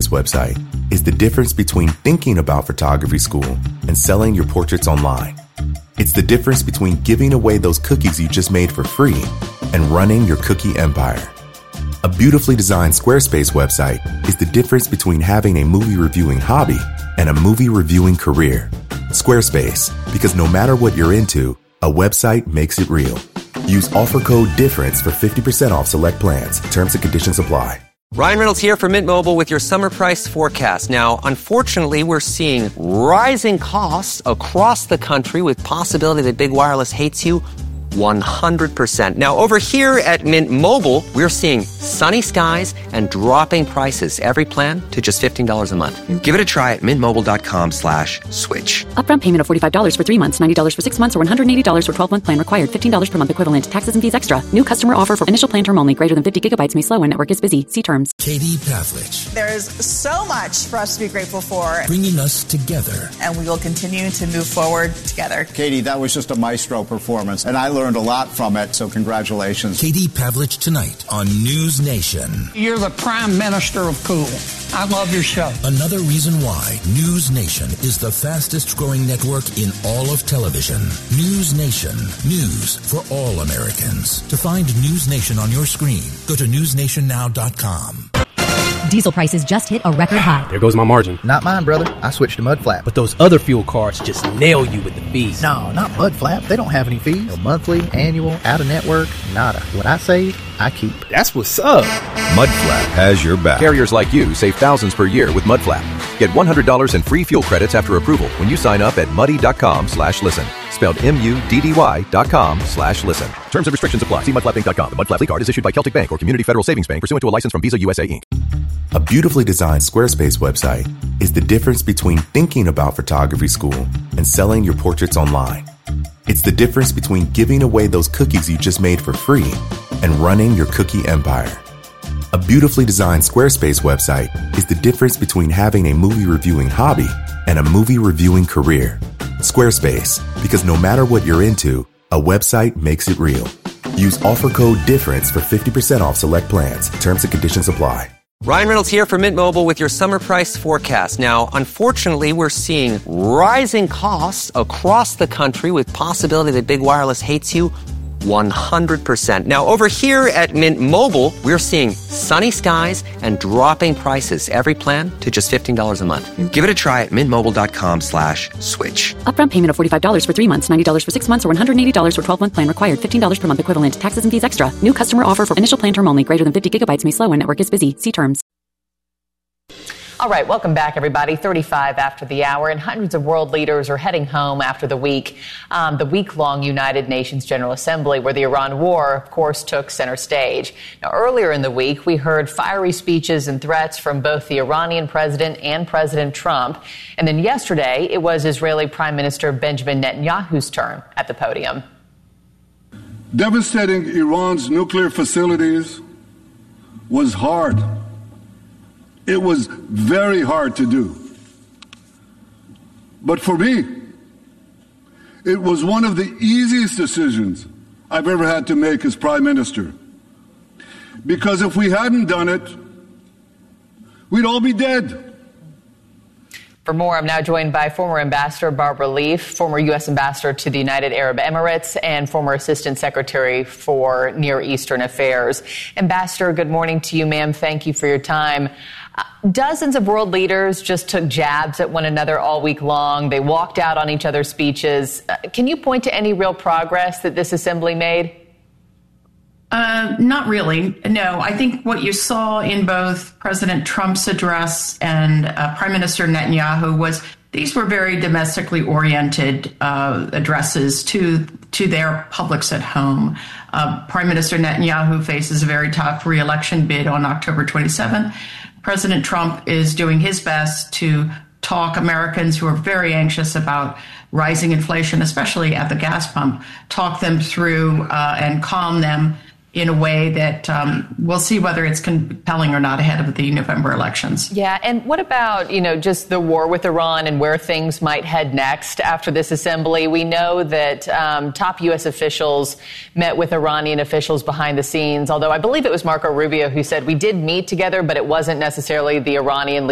website is the difference between thinking about photography school and selling your portraits online. It's the difference between giving away those cookies you just made for free and running your cookie empire. A beautifully designed Squarespace website is the difference between having a movie reviewing hobby and a movie reviewing career. Squarespace, because no matter what you're into, a website makes it real. Use offer code DIFFERENCE for 50% off select plans. Terms and conditions apply. Ryan Reynolds here from Mint Mobile with your summer price forecast. Now, unfortunately, we're seeing rising costs across the country with possibility that big wireless hates you 100%. Now, over here at Mint Mobile, we're seeing sunny skies and dropping prices. Every plan to just $15 a month. Give it a try at mintmobile.com/switch. Upfront payment of $45 for 3 months, $90 for 6 months, or $180 for 12-month plan required. $15 per month equivalent. Taxes and fees extra. New customer offer for initial plan term only. Greater than 50 gigabytes may slow when network is busy. See terms. Katie Pavlich. There's so much for us to be grateful for. Bringing us together. And we will continue to move forward together. Katie, that was just a maestro performance, and I learned a lot from it, so congratulations. Katie Pavlich tonight on News Nation. You're the prime minister of cool. I love your show. Another reason why News Nation is the fastest growing network in all of television. News Nation. News for all Americans. To find News Nation on your screen, go to newsnationnow.com. Diesel prices just hit a record high. There goes my margin. Not mine, brother. I switched to Mudflap. But those other fuel cards just nail you with the fees. No, not Mudflap. They don't have any fees. No monthly, annual, out-of-network, nada. What I save, I keep. That's what's up. Mudflap has your back. Carriers like you save thousands per year with Mudflap. Get $100 in free fuel credits after approval when you sign up at muddy.com/listen. Spelled MUDDY.com/listen. Terms and restrictions apply. See mudflapinc.com. The Mudflap card is issued by Celtic Bank or Community Federal Savings Bank pursuant to a license from Visa USA Inc. A beautifully designed Squarespace website is the difference between thinking about photography school and selling your portraits online. It's the difference between giving away those cookies you just made for free and running your cookie empire. A beautifully designed Squarespace website is the difference between having a movie reviewing hobby and a movie reviewing career. Squarespace, because no matter what you're into, a website makes it real. Use offer code DIFFERENCE for 50% off select plans. Terms and conditions apply. Ryan Reynolds here from Mint Mobile with your summer price forecast. Now, unfortunately, we're seeing rising costs across the country with possibility that big wireless hates you 100%. Now, over here at Mint Mobile, we're seeing sunny skies and dropping prices. Every plan to just $15 a month. Give it a try at mintmobile.com/switch. Upfront payment of $45 for 3 months, $90 for 6 months, or $180 for 12-month plan required. $15 per month equivalent. Taxes and fees extra. New customer offer for initial plan term only. Greater than 50 gigabytes may slow when network is busy. See terms. All right, welcome back, everybody. 35 after the hour, and hundreds of world leaders are heading home after the week-long United Nations General Assembly, where the Iran war, of course, took center stage. Now, earlier in the week, we heard fiery speeches and threats from both the Iranian president and President Trump. And then yesterday, it was Israeli Prime Minister Benjamin Netanyahu's turn at the podium. Devastating Iran's nuclear facilities was hard. It was very hard to do. But for me, it was one of the easiest decisions I've ever had to make as Prime Minister. Because if we hadn't done it, we'd all be dead. For more, I'm now joined by former Ambassador Barbara Leaf, former U.S. Ambassador to the United Arab Emirates, and former Assistant Secretary for Near Eastern Affairs. Ambassador, good morning to you, ma'am. Thank you for your time. Dozens of world leaders just took jabs at one another all week long. They walked out on each other's speeches. Can you point to any real progress that this assembly made? Not really. No, I think what you saw in both President Trump's address and Prime Minister Netanyahu was these were very domestically oriented addresses to their publics at home. Prime Minister Netanyahu faces a very tough re-election bid on October 27th. President Trump is doing his best to talk Americans who are very anxious about rising inflation, especially at the gas pump, talk them through and calm them in a way that we'll see whether it's compelling or not ahead of the November elections. Yeah, and what about, just the war with Iran and where things might head next after this assembly? We know that top U.S. officials met with Iranian officials behind the scenes, although I believe it was Marco Rubio who said we did meet together, but it wasn't necessarily the Iranian